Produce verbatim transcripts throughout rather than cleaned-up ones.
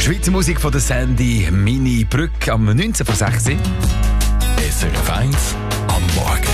Schweizer Musik von der Sandy Mini Brück am neunzehn vor sechs. S R F eins am Morgen.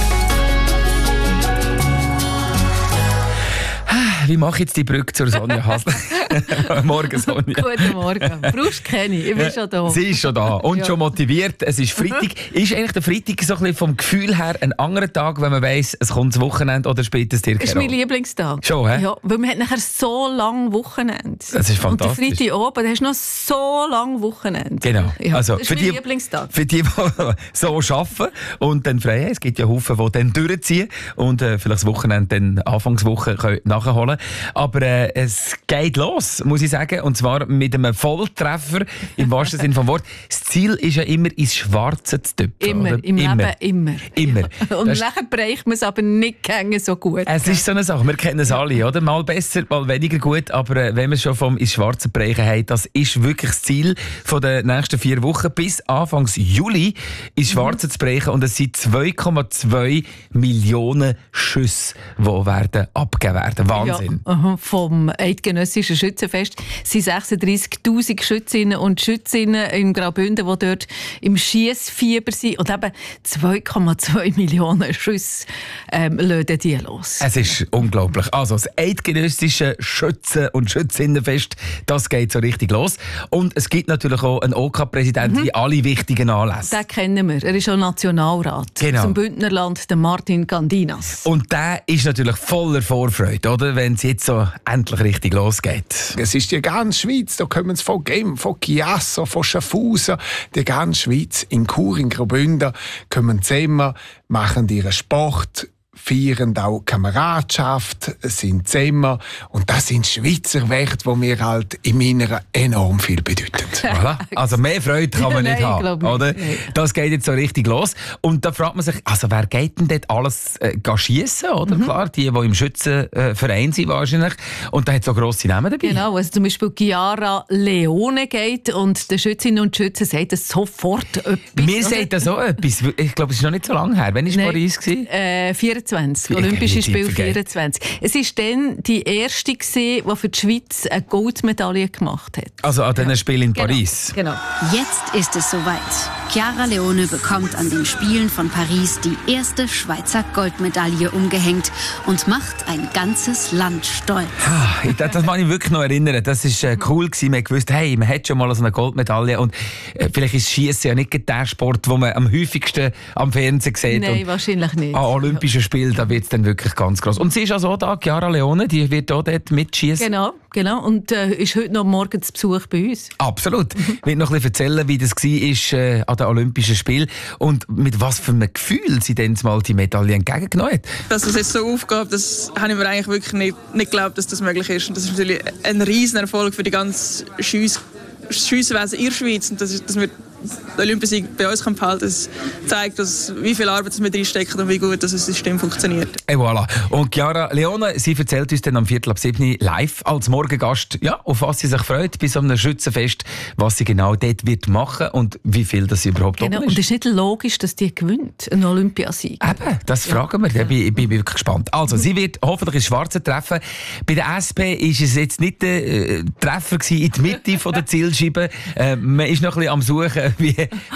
Wie mache ich jetzt die Brücke zur Sonja Hasler? Morgen, Sonja. Guten Morgen. Brauchst du keine? Ich bin schon da. Sie ist schon da und ja. schon motiviert. Es ist Freitag. Ist eigentlich der Freitag so ein bisschen vom Gefühl her ein anderer Tag, wenn man weiss, es kommt das Wochenende oder spielt es dir keine Das ist mein Lieblingstag. Schon, hä? Ja, weil man hat nachher so lange Wochenende. Das ist fantastisch. Und der Freitag oben, da hast du noch so lange Wochenende. Genau. Ja, also, das ist für mein die, Lieblingstag. Für die, die so arbeiten und dann frei haben. Es gibt ja Haufen, die dann durchziehen und äh, vielleicht das Wochenende dann Anfangswoche können nachholen. Aber äh, es geht los, muss ich sagen. Und zwar mit einem Volltreffer im wahrsten Sinne vom Wort. Das Ziel ist ja immer, ins Schwarze zu tüpfeln. Immer, oder? im immer. Leben immer. Immer. Und das nachher bereicht man es aber nicht gerne so gut. Es ist so eine Sache, wir kennen es alle, oder? Mal besser, mal weniger gut, aber äh, wenn wir schon vom ins Schwarze bereichen haben, das ist wirklich das Ziel von den nächsten vier Wochen, bis Anfang Juli ins Schwarze mhm. zu bereichen. Und es sind zwei Komma zwei Millionen Schüsse, die werden abgegeben werden. Wahnsinn. Ja, aha, vom Eidgenössischen Schützenfest sind sechsunddreissigtausend Schützinnen und Schützinnen im Graubünden, die dort im Schiessfieber sind. Und eben zwei Komma zwei Millionen Schüsse ähm, lassen die los. Es ist unglaublich. Also das Eidgenössische Schützen- und Schützinnenfest, das geht so richtig los. Und es gibt natürlich auch einen OK-Präsidenten, mhm. wie alle wichtigen Anlässe. Den kennen wir. Er ist auch Nationalrat. Genau. Zum Bündnerland, der Martin Gandinas. Und der ist natürlich voller Vorfreude, oder? Wenn es jetzt so endlich richtig losgeht. Es ist die ganze Schweiz, da kommen sie von Genf, von Chiasso, von Schaffhausen, die ganze Schweiz, in Chur, in Graubünden, kommen zusammen, machen ihren Sport, feiern auch Kameradschaft, sind zusammen. Und das sind Schweizer Werte, die mir halt im Inneren enorm viel bedeuten. Voilà. Also mehr Freude kann man nicht Nein, haben, oder? Nicht. Das geht jetzt so richtig los. Und da fragt man sich, also wer geht denn dort alles äh, schiessen, oder? Mhm. Klar, die, die im Schützenverein sind wahrscheinlich. Und da hat es so grosse Namen dabei. Genau, also zum Beispiel Chiara Leone geht und der Schützinnen und Schützen sagt das sofort etwas. Mir sagt das auch etwas. Ich glaube, es ist noch nicht so lange her. Wann war Paris? Äh, vierundzwanzig. Olympische Spiele vierundzwanzig. Es war dann die erste, die für die Schweiz eine Goldmedaille gemacht hat. Also an diesen ja. Spielen in genau. Paris. Genau. Jetzt ist es soweit. Chiara Leone bekommt an den Spielen von Paris die erste Schweizer Goldmedaille umgehängt und macht ein ganzes Land stolz. Ah, das, das kann ich wirklich noch erinnern. Das war äh, cool gewesen. Man gewusst, hey, man hat schon mal so eine Goldmedaille und äh, vielleicht ist Schiessen ja nicht der Sport, den man am häufigsten am Fernsehen sieht. Nein, und wahrscheinlich nicht. An Olympischen Spielen, da wird es dann wirklich ganz gross. Und sie ist also da, Chiara Leone, die wird auch dort mitschießen. Genau, genau. Und äh, ist heute noch morgen zu Besuch bei uns. Absolut. Ich will noch ein bisschen erzählen, wie das war äh, an den Olympischen Spielen und mit was für einem Gefühl sie dann mal die Medaille entgegengenommen hat. Dass es jetzt so aufgeht, das habe ich mir eigentlich wirklich nicht, nicht geglaubt, dass das möglich ist. Und das ist natürlich ein riesen Erfolg für die ganze Schiess- Schiesswesen in der Schweiz. Und das ist, dass wir den Olympiasieg bei uns behalten, das zeigt, dass, wie viel Arbeit wir reinstecken und wie gut das System funktioniert. Et voilà. Und Chiara Leone, sie erzählt uns dann am Viertel ab sieben live als Morgengast, ja, auf was sie sich freut bei so einem Schützenfest, was sie genau dort wird machen und wie viel das sie überhaupt genau. ist. Und es ist nicht logisch, dass die gewinnt, einen Olympiasieg. Eben, das ja. fragen wir. Da bin ich bin wirklich gespannt. Also, sie wird hoffentlich ins Schwarze treffen. Bei der S P war es jetzt nicht der äh, Treffer gewesen in die Mitte von der Zielscheibe. Äh, man ist noch ein bisschen am Suchen, wie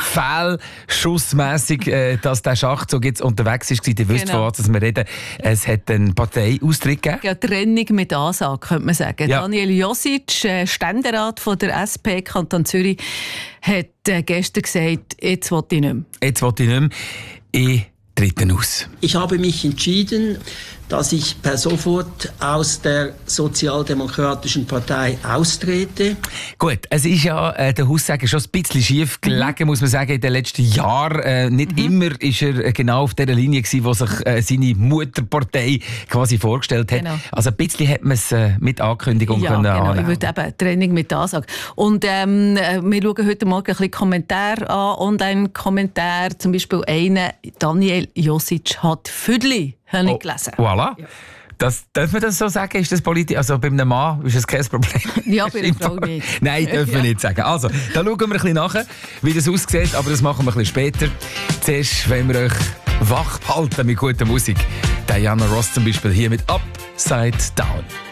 fehlschussmässig äh, dass der Schachzug jetzt unterwegs ist. Ihr wisst, genau. von was wir reden. Es hat einen Parteiaustritt gegeben. Ja, Trennung mit Ansage, könnte man sagen. Ja. Daniel Josic, äh, Ständerat von der S P Kanton Zürich, hat äh, gestern gesagt, jetzt will ich nicht mehr. Jetzt will ich nicht mehr. Ich trete aus. Ich habe mich entschieden, dass ich per sofort aus der Sozialdemokratischen Partei austrete. Gut, es ist ja äh, der Haussagen schon ein bisschen schief gelegen, mhm. muss man sagen, in den letzten Jahren. Äh, nicht mhm. immer ist er genau auf der Linie gewesen, wo sich äh, seine Mutterpartei quasi vorgestellt hat. Genau. Also ein bisschen hat man es äh, mit Ankündigung ja, können genau. annehmen. Ich würde eben Training mit Ansage. Und ähm, wir schauen heute Morgen ein bisschen Kommentare an, Online-Kommentare, zum Beispiel einen, Daniel Josic hat Füdli. Habe ich gelesen. Oh, voilà. Ja. Das, darf man das so sagen? Ist das politisch? Also bei einem Mann ist das kein Problem. Ja, bei einer Frau nicht. Nein, dürfen wir ja. nicht sagen. Also, da schauen wir ein bisschen nach, wie das aussieht, aber das machen wir ein bisschen später. Zuerst wollen wir euch wach halten mit guter Musik. Diana Ross zum Beispiel hier mit Upside Down.